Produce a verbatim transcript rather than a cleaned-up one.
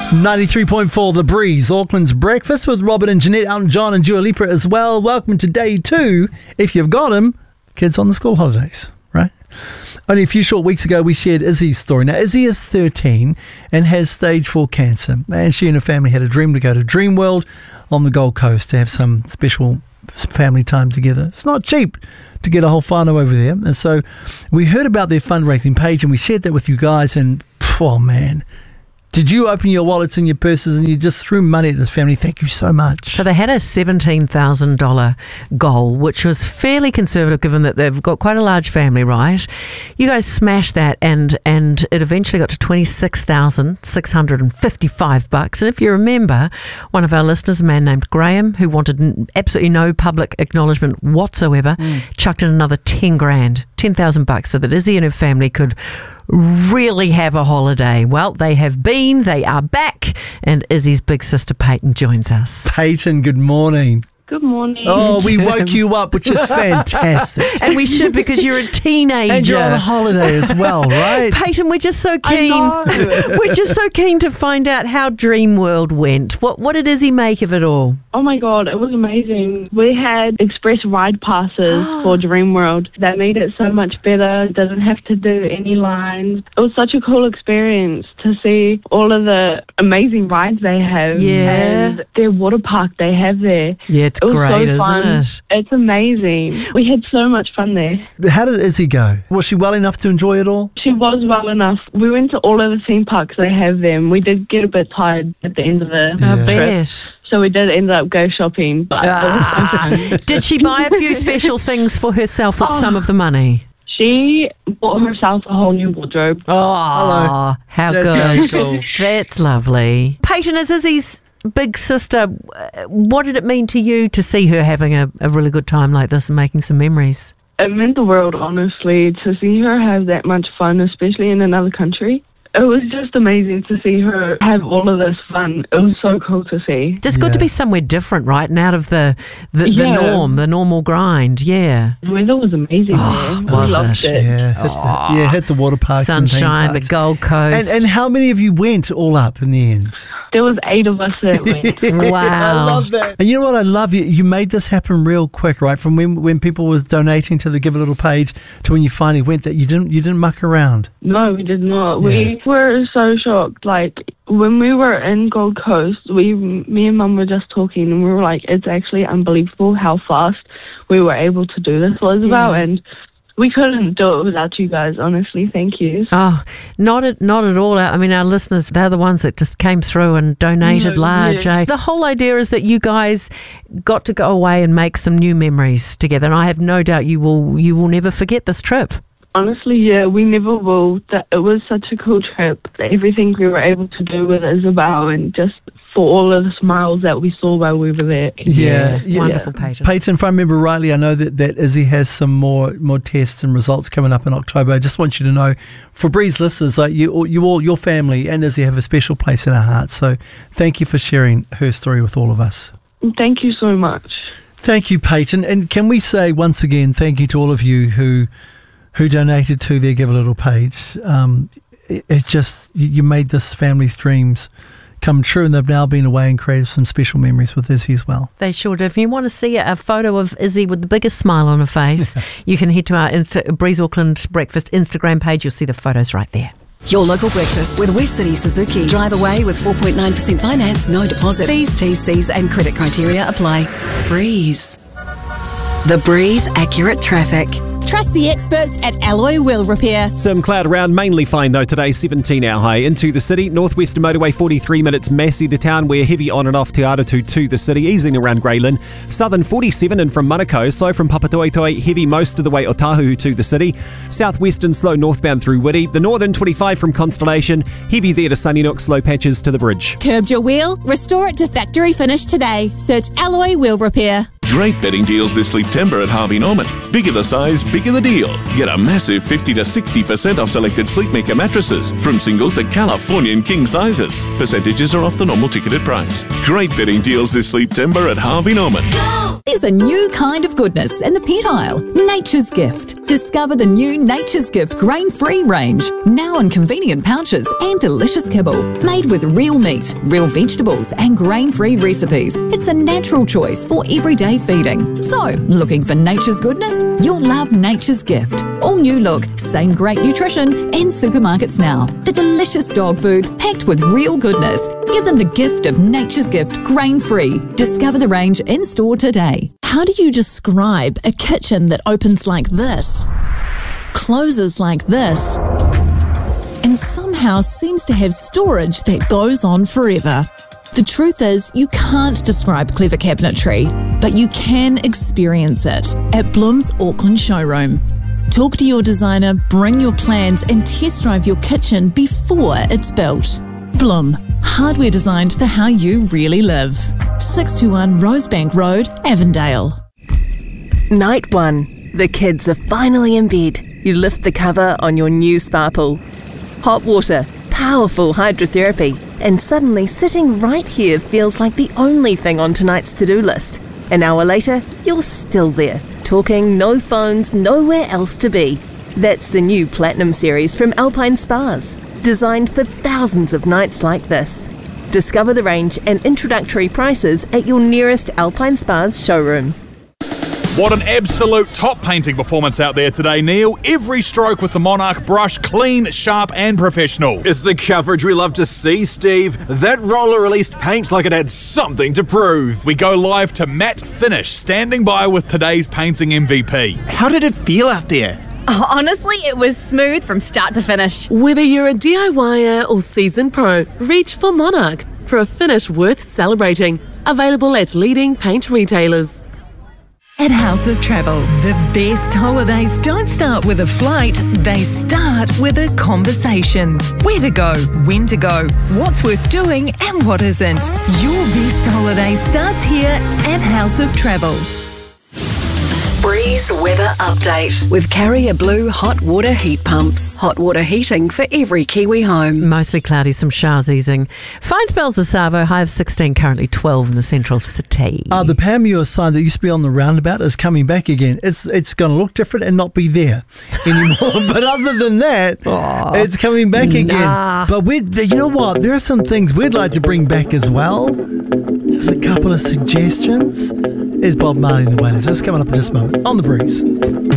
ninety-three point four The Breeze, Auckland's breakfast with Robert and Jeanette, Elton John and Dua Lipa as well. Welcome to day two, if you've got them, kids on the school holidays, right? Only a few short weeks ago, we shared Izzy's story. Now, Izzy is thirteen and has stage four cancer. And she and her family had a dream to go to Dreamworld on the Gold Coast to have some special family time together. It's not cheap to get a whole whānau over there. And so we heard about their fundraising page and we shared that with you guys. And, oh man, did you open your wallets and your purses and you just threw money at this family? Thank you so much. So they had a seventeen thousand dollars goal, which was fairly conservative given that they've got quite a large family, right? You guys smashed that and and it eventually got to twenty-six thousand six hundred fifty-five bucks. And if you remember, one of our listeners, a man named Graham, who wanted absolutely no public acknowledgement whatsoever, mm. chucked in another ten grand, ten thousand bucks so that Izzy and her family could really have a holiday. Well, they have been, they are back, and Izzy's big sister Peyton joins us. Peyton, good morning. Good morning. Oh, we woke you up, which is fantastic. And we should, because you're a teenager. And you're on a holiday as well, right? Peyton, we're just so keen. We're just so keen to find out how Dreamworld went. What what did Izzy make of it all? Oh my God, it was amazing. We had express ride passes for Dreamworld. That made it so much better. Didn't have to do any lines. It was such a cool experience to see all of the amazing rides they have. Yeah. And their water park they have there. Yeah, it's it was great, so fun. isn't it? It's amazing. We had so much fun there. How did Izzy go? Was she well enough to enjoy it all? She was well enough. We went to all of the theme parks they have there. We did get a bit tired at the end of the I trip. bet. So we did end up go shopping, but Ah. it was so fun. Did she buy a few special things for herself with Oh. some of the money? She bought herself a whole new wardrobe. Oh, Hello. how That good. sounds cool. That's lovely. Peyton, as Izzy's big sister, uh, what did it mean to you to see her having a, a really good time like this and making some memories? It meant the world, honestly, to see her have that much fun, especially in another country. It was just amazing to see her have all of this fun. It was so cool to see. Just good to Yeah. be somewhere different, right? And out of the, the, the Yeah. norm, the normal grind. Yeah. The weather was amazing Oh, there. was we loved it? it. Yeah, hit the, yeah, hit the water parks and theme Sunshine, the parks. Gold Coast. And, and how many of you went all up in the end? There was eight of us that went. Wow. I love that. And you know what I love? You, you made this happen real quick, right? From when when people was donating to the Give a Little page to when you finally went, that you didn't you didn't muck around. No, we did not. Yeah. We were so shocked. Like, when we were in Gold Coast, we, me and Mum were just talking, and we were like, it's actually unbelievable how fast we were able to do this, Elizabeth, Yeah. and we couldn't do it without you guys, honestly. Thank you. Oh, not at not at all. I mean, our listeners, they're the ones that just came through and donated No, large. yeah. Eh? The whole idea is that you guys got to go away and make some new memories together, and I have no doubt you will you will never forget this trip. Honestly, yeah, we never will. That it was such a cool trip. Everything we were able to do with Isabel, and just for all of the smiles that we saw while we were there. Yeah, yeah. Wonderful, Peyton. Peyton, if I remember rightly, I know that, that Izzy has some more more tests and results coming up in October. I just want you to know, for Breeze listeners, like you, you all, your family and Izzy have a special place in our hearts. So thank you for sharing her story with all of us. Thank you so much. Thank you, Peyton. And can we say once again, thank you to all of you who who donated to their Give a Little page. Um, it, it just, you, you made this family's dreams come true, and they've now been away and created some special memories with Izzy as well. They sure do. If you want to see a photo of Izzy with the biggest smile on her face, you can head to our Insta- Breeze Auckland Breakfast Instagram page. You'll see the photos right there. Your local breakfast with West City Suzuki. Drive away with four point nine percent finance, no deposit. Fees, T's, C's and credit criteria apply. Breeze. The Breeze Accurate Traffic. Trust the experts at Alloy Wheel Repair. Some cloud around, mainly fine though today, seventeen hour high. Into the city, Northwestern Motorway forty-three minutes Massey to town, where heavy on and off Te Aratu to the city, easing around Greyland. Southern forty-seven and from Manukau, slow from Papatoetoe, heavy most of the way Otahu to the city. Southwestern slow northbound through Whitty. The northern twenty-five from Constellation, heavy there to Sunnyside, slow patches to the bridge. Curbed your wheel? Restore it to factory finish today. Search Alloy Wheel Repair. Great bedding deals this September at Harvey Norman. Bigger the size, bigger the deal. Get a massive fifty to sixty percent off selected Sleepmaker mattresses from single to Californian king sizes. Percentages are off the normal ticketed price. Great bedding deals this September at Harvey Norman. There's a new kind of goodness in the pet aisle. Nature's Gift. Discover the new Nature's Gift grain-free range, now in convenient pouches and delicious kibble. Made with real meat, real vegetables and grain-free recipes. It's a natural choice for everyday feeding. So, looking for nature's goodness? You'll love Nature's Gift. All new look, same great nutrition in supermarkets now. The delicious dog food packed with real goodness. Give them the gift of Nature's Gift grain-free. Discover the range in store today. How do you describe a kitchen that opens like this, closes like this, and somehow seems to have storage that goes on forever? The truth is, you can't describe clever cabinetry, but you can experience it at Bloom's Auckland showroom. Talk to your designer, bring your plans, and test drive your kitchen before it's built. Bloom, hardware designed for how you really live. six two one Rosebank Road, Avondale. Night one. The kids are finally in bed. You lift the cover on your new spa pool. Hot water, powerful hydrotherapy, and suddenly sitting right here feels like the only thing on tonight's to-do list. An hour later, you're still there, talking, no phones, nowhere else to be. That's the new Platinum Series from Alpine Spas, designed for thousands of nights like this. Discover the range and introductory prices at your nearest Alpine Spas showroom. What an absolute top painting performance out there today, Neil. Every stroke with the Monarch brush, clean, sharp and professional. It's the coverage we love to see, Steve. That roller released paint like it had something to prove. We go live to Matt Finish, standing by with today's painting M V P. How did it feel out there? Oh, honestly, it was smooth from start to finish. Whether you're a DIYer or seasoned pro, reach for Monarch for a finish worth celebrating. Available at leading paint retailers. At House of Travel, the best holidays don't start with a flight, they start with a conversation. Where to go, when to go, what's worth doing and what isn't. Your best holiday starts here at House of Travel. Breeze Weather Update with Carrier Blue Hot Water Heat Pumps. Hot water heating for every Kiwi home. Mostly cloudy, some showers easing. Fine spells of Savo, high of sixteen, currently twelve in the central city. Uh, the Panmure sign that used to be on the roundabout is coming back again. It's it's going to look different and not be there anymore. But other than that, oh, it's coming back again. Nah. But we, you know what? There are some things we'd like to bring back as well. Just a couple of suggestions. Is Bob Marley and the Wailers. That's coming up in just a moment on The Breeze.